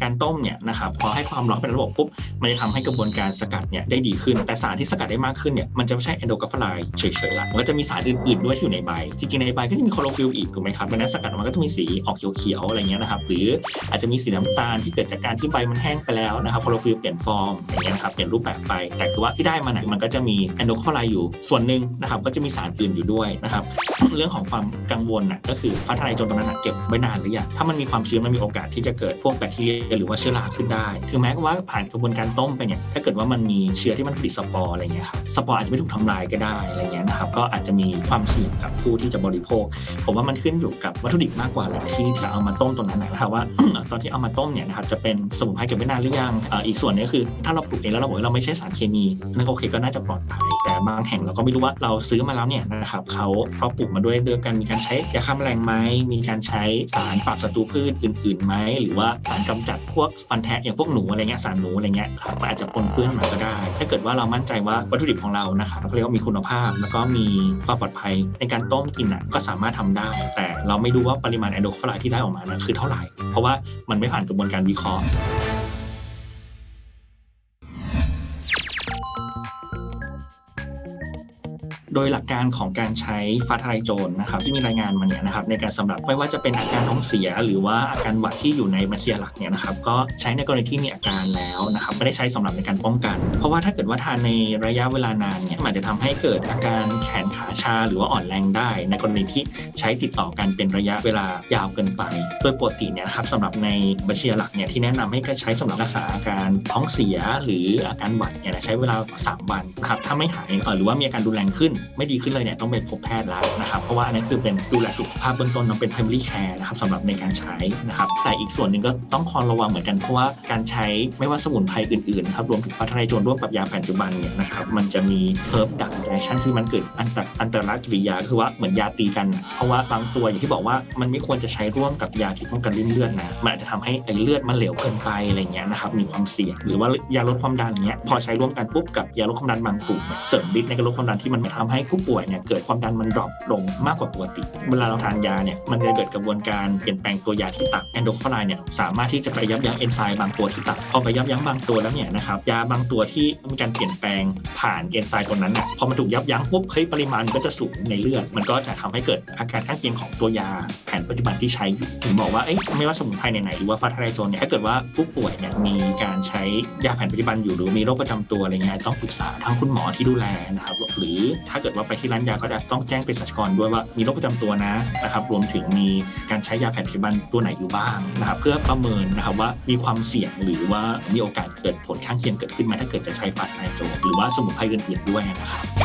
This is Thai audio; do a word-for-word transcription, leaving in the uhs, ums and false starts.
การต้มเนี่ยนะครับพอให้ความร้อนเป็นระบบปุ๊บมันจะทำให้กระบวนการสกัดเนี่ยได้ดีขึ้นแต่สารที่สกัดได้มากขึ้นเนี่ยมันจะไม่ใช่แอนโดกัฟฟาไลน์เฉยๆละมันก็จะมีสารอื่นๆด้วยที่อยู่ในใบจริงๆในใบก็จะมีคลอโรฟิลล์อีกถูกไหมครับดังนั้นสกัดมันก็จะมีสีออกเขียวๆอะไรเงี้ยนะครับหรืออาจจะมีสีน้ำตาลที่เกิดจากการที่ใบมันแห้งไปแล้วนะครับคลอโรฟิลล์เปลี่ยนฟอร์มอย่างเงี้ยนะครับเปลี่ยนรูปแบบไปแต่คือว่าที่ได้มาเนี่ยมันก็จะมีแอนโดกัฟฟาไลน์อยู่ส่วนหนึ่งนะครับก็จะมีสารอื่นอยู่ด้วยนะครับเรื่องของความกังวลน่ะก็คือฟ้าทลายโจรตรงนั้นเก็บไว้นานหรือยังถ้ามันมีความชื้นมันมีโอกาสที่จะเกิดพวกแบคทีเรียหรือว่าเชื้อราขึ้นได้ถึงแม้ว่าผ่านกระบวนการต้มไปเนี่ยถ้าเกิดว่ามันมีเชื้อที่มันผลิตสปอร์อะไรเงี้ยครับสปอร์อาจจะไม่ถูกทำลายก็ได้อะไรเงี้ยนะครับก็อาจจะมีความเสี่ยงกับผู้ที่จะบริโภคผมว่ามันขึ้นอยู่กับวัตถุดิบมากกว่าแหละที่จะเอามาต้มตรงนั้นนะครับว่า ตอนที่เอามาต้มเนี่ยนะครับจะเป็นสมุนไพรเก็บไว้นานหรือยังอีกส่วนนึงคือถ้าเราปลูกเองแล้วเราบอกว่าเราไม่ใช่สารเคมีนั่นโอเคก็น่าจะปลอดภัยแต่บางแห่งเราก็ไม่รู้ว่าเราซื้อมาแล้วเนี่ยนะครับเขาเขาปลูกมาด้วยเดือกันมีการใช้ยาฆ่าแมลงไหมมีการใช้สารปราบศัตรูพืชอื่นๆไหมหรือว่าสารกำจัดพวกฟันแทะอย่างพวกหนูอะไรเงี้ยสารหนูอะไรเงี้ยครับมันอาจจะปนเปื้อนมาก็ได้ถ้าเกิดว่าเรามั่นใจว่าวัตถุดิบของเรานะครับเรียกว่ามีคุณภาพแล้วก็มีความปลอดภัยในการต้มกินอ่ะก็สามารถทำได้แต่เราไม่รู้ว่าปริมาณแอนโดกัฟฟาไลน์ที่ได้ออกมานั้นคือเท่าไหร่เพราะว่ามันไม่ผ่านกระบวนการวิเคราะห์โดยหลักการของการใช้ฟ้าทลายโจรนะครับที่มีรายงานมาเนี่ยนะครับในการสำหรับไม่ว่าจะเป็นอาการท้องเสียหรือว่าอาการหวัดที่อยู่ในบัญชีหลักเนี่ยนะครับก็ใช้ในกรณีที่มีอาการแล้วนะครับไม่ได้ใช้สำหรับในการป้องกันเพราะว่าถ้าเกิดว่าทานในระยะเวลานานเนี่ยอาจจะทำให้เกิดอาการแขนขาชาหรือว่าอ่อนแรงได้ในกรณีที่ใช้ติดต่อกันเป็นระยะเวลายาวเกินไปโดยปกติเนี่ยนะครับสำหรับในบัญชีหลักเนี่ยที่แนะนำให้ใช้สำหรับรักษาอาการท้องเสียหรืออาการหวัดเนี่ยใช้เวลาสามวันนะครับถ้าไม่หายหรือว่ามีอาการรุนแรงขึ้นไม่ดีขึ้นเลยเนี่ยต้องไปพบแพทย์แล้วนะครับเพราะว่าอันนั้นคือเป็นดูแลสุขภาพเบื้องต้นต้องเป็น primary care นะครับสำหรับในการใช้นะครับแต่อีกส่วนหนึ่งก็ต้องคอยระวังเหมือนกันเพราะว่าการใช้ไม่ว่าสมุนไพรอื่นๆนะครับรวมถึงฟ้าทลายโจรร่วมกับยาปัจจุบันเนี่ยนะครับมันจะมีเพิร์ฟดักแอคชั่นที่มันเกิดอันตรอันตรกิริยาคือว่าเหมือนยาตีกันเพราะว่าบางตัวอย่างที่บอกว่ามันไม่ควรจะใช้ร่วมกับยาที่ป้องกันริ่มเลือดนะมันอาจจะทำให้ไอ้เลือดมันเหลวเกินไปอะไรเงี้ยนะครับมีความเสี่ยงหรือว่ายาลดความดันเงี้ยพอใช้ร่วมกันปุ๊บกับยาลดความดันบางกลุ่มเสริมฤทธิ์ในการลดความดันที่มันทำให้ผู้ป่วยเนี่ยเกิดความดันมันดรอปลงมากกว่าปกติเวลาเราทานยาเนี่ยมันจะเกิดกระบวนการเปลี่ยนแปลงตัวยาที่ตับแอนโดกัฟฟาไลน์เนี่ยสามารถที่จะไปยับยั้งเอนไซม์บางตัวที่ตับพอไปยับยั้งบางตัวแล้วเนี่ยนะครับยาบางตัวที่มีการเปลี่ยนแปลงผ่านเอนไซม์ตัวนั้นน่ะพอมันถูกยับยั้งปุ๊บเฮ้ยปริมาณก็จะสูงในเลือดมันก็จะทำให้เกิดอาการข้างเคียงของตัวยาแผนปัจจุบันที่ใช้ถึงบอกว่าเอ๊ะไม่ว่าสมุนไพรไหนๆหรือว่าฟ้าทลายโจรเนี่ยถ้าเกิดว่าผู้ป่วยเนี่ยมีการใช้ยาแผนปัจจุบันอยู่หรือมีโรคประจำตัวอะไรเงี้ยต้องปรึกษาทางคุณหมอที่ดูแลนะครับหรือถ้าเกิดว่าไปที่ร้านยาก็จะต้องแจ้งเภสัชกรด้วยว่ามีโรคประจำตัวนะนะครับรวมถึงมีการใช้ยาแผนปัจจุบันตัวไหนอยู่บ้างนะครับเพื่อประเมินนะครับว่ามีความเสี่ยงหรือว่ามีโอกาสเกิดผลข้างเคียงเกิดขึ้นไหมถ้าเกิดจะใช้ฟ้าทลายโจรหรือว่าสมุนไพรอื่นๆด้วยนะครับ